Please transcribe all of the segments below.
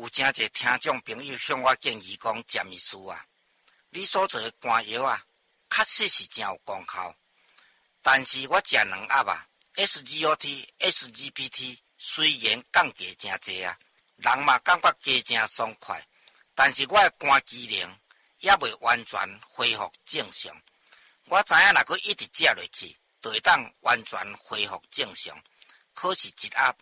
真侪听众朋友向我建议讲，詹医师啊，你所做的肝药啊，确实是真有功效。但是我食2盒啊 ，SGOT、SGPT 虽然降价真济啊，人嘛感觉加真爽快，但是我的肝机能也未完全恢复正常。我知影若佫一直食落去，就会当完全恢复正常。可是1盒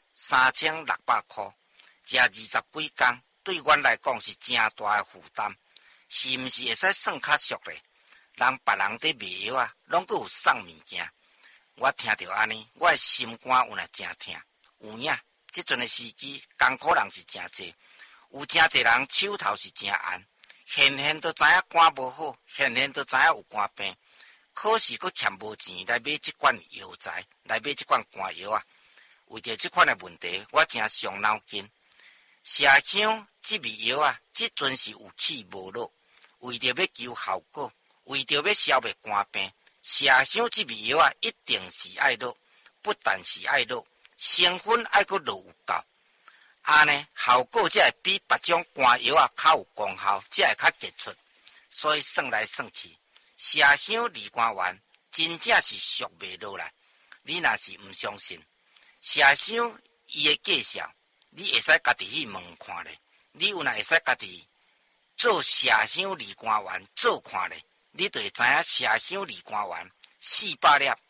3600块，食20几天，对阮来讲是真大的负担。是毋是会使算较俗咧？人别人伫卖药啊，拢佫有送物件。我听到安尼，我的心肝有若真痛。有影，即阵的时机，艰苦人是真济，有真济人手头是真暗，现都知影肝无好，现都知影有肝病，可是佫欠无钱来买即款药材，来买即款肝药啊。为着即款的问题，我真伤脑筋。麝香即味药啊，即阵是有起无落，为着要求效果，为着要消灭肝病，麝香即味药啊，一定是爱落，不但是爱落，成分爱佫落有够，安尼效果才会比别种肝药啊较有功效，才会较杰出。所以算来算去，麝香离肝丸真正是俗袂落来。你若是毋相信，麝香伊的介绍，你会使家己去问看咧。你有若会使家己做麝香离肝丸做看咧，你就会知影麝香离肝丸400粒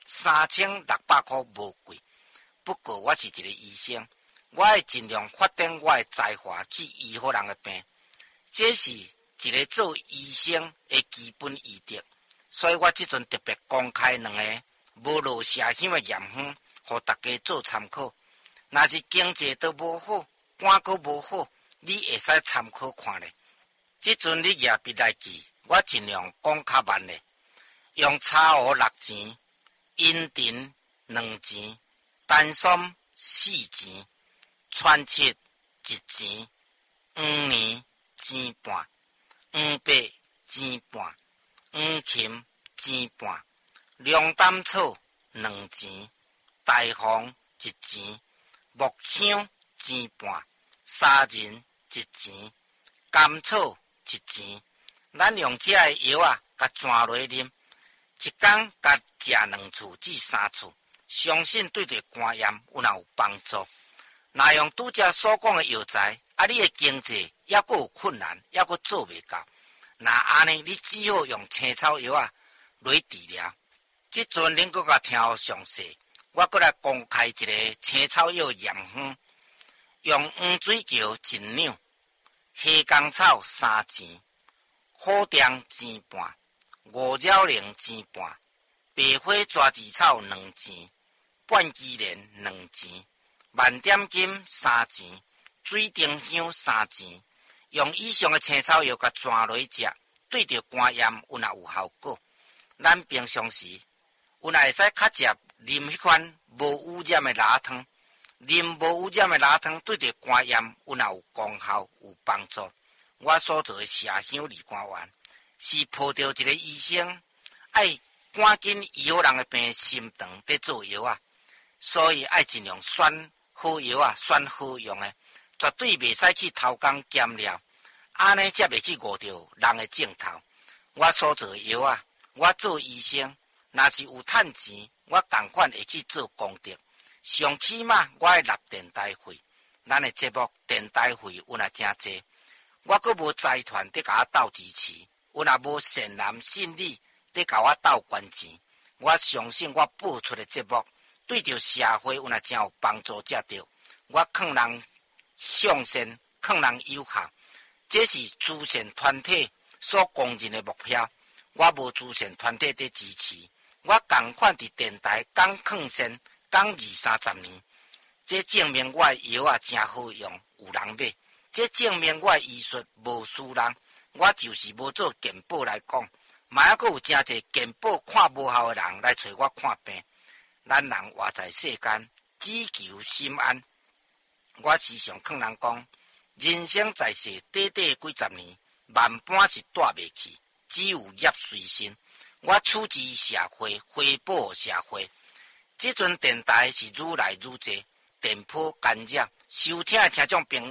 3600块无贵。不过我是一个医生，我会尽量发展我的才华去医好人的病，这是一个做医生的基本医德。所以我即阵特别公开2个无落麝香的验方，互大家做参考。若是经济都无好，肝佫无好，你会使参考看咧。即阵你举笔来记，我尽量讲较慢咧。用茶壶6钱，茵陈2钱，丹参4钱，川七1钱，黄连1半，黄白1半，黄芩1半，龙胆草2钱，大黄1钱，木香1半，砂仁1钱，甘草1钱。咱用这个药啊，甲转落啉，一天甲食2次至3次，相信对着肝炎有帮助。若用拄则所讲的药材，啊，你的经济也佫有困难，也佫做袂到，那安尼你只好用青草药啊来治疗。即阵恁佫甲听好详细，我佫来公开一个青草药验方。用黄水桥1两，黑工草3钱，虎丁1半，五鸟灵1半，白花蛇子草2钱，半枝莲2钱，万点金3钱，水丁香3钱。用以上的青草药甲转落食，对着肝炎有效果。咱平常时有会使较食啉迄款无污染的拉汤，啉无污染的拉汤对着肝炎有功效有帮助。我所做的麝香离肝丸，是抱着一个医生爱赶紧医好人的病心肠在做药啊，所以爱尽量选好药啊，选好用的，绝对袂使去偷工减料，安尼才袂去误着人的镜头。我所做的药啊，我做医生，若是有趁钱，我同款会去做功德。上起码我会纳电台费，咱的节目电台费有真济，我佫无财团在甲我斗支持，有无善男信女在甲我斗捐钱。我相信我播出的节目对着社会真有帮助才对。我劝人向善，劝人友好，这是慈善团体所公认的目标。我无慈善团体在支持，我同款伫电台讲劝善，讲20-30年，这证明我的药啊真好用，有人买。这证明我的医术无输人。我就是无做健保来讲，嘛还佫有真侪健保看无效的人来找我看病。咱人活在世间，只求心安。我时常劝人讲，人生在世短短几十年，万般是带袂去，只有业随身。我处之社会，回报社会。这阵电台是愈来愈多，电波干扰，收听的听众朋友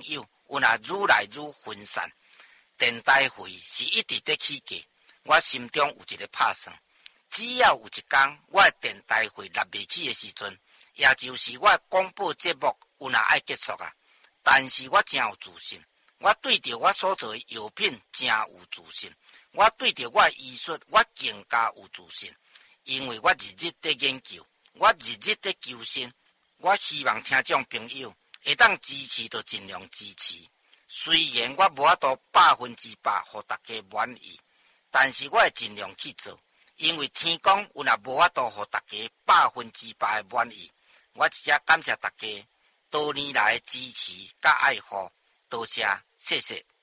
有若愈来愈分散。电台会是一直在起价，我心中有一个拍算，只要有一天我的电台会立未起的时阵，也就是我的广播节目有若爱结束啊。但是我真有自信，我对着我所做的药品真有自信，我对着我的医术我更加有自信，因为我日日在研究，我日日在求新。我希望听众朋友会当支持就尽量支持。虽然我无法度100%互大家满意，但是我会尽量去做，因为天公有若无法度互大家100%的满意。我真正感谢大家多年来的支持甲爱护，多谢，谢谢。